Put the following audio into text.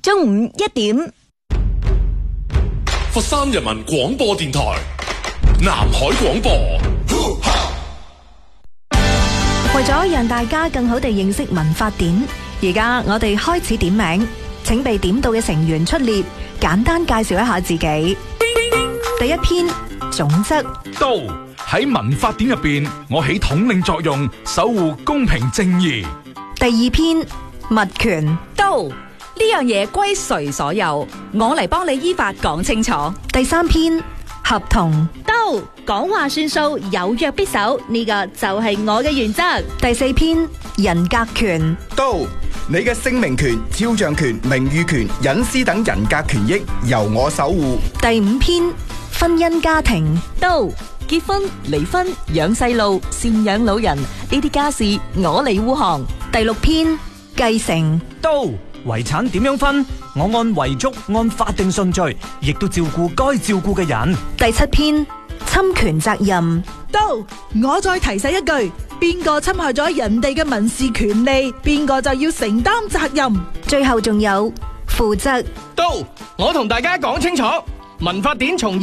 中午1點。 佛山人民廣播電台南海廣播。 為咗讓大家更好地認識民法典，而家我哋開始點名，請被點到嘅成員出列，簡單介紹一下自己。第一篇總則， 到喺民法典入邊，我起統領作用，守護公平正義。 第二篇物權， 到呢樣嘢歸誰所有，我嚟幫你依法講清楚。 第三篇合同， 到講話算數，有約必守，呢個就係我嘅原則。 第四篇人格權， 到你嘅姓名權、肖像權、名譽權、隱私等人格權益由我守護。 第五篇婚姻家庭， 到結婚、離婚、養細路、贍養老人呢啲家事我嚟護航。 第六篇繼承， 到遺產點樣分，我按遺囑按法定順序，亦都照顧該照顧嘅人。 第七篇侵權責任， 到我再提醒一句，邊個侵害咗人哋嘅民事權利，邊個就要承擔責任。 最後仲有負責。 到我同大家講清楚，民法典從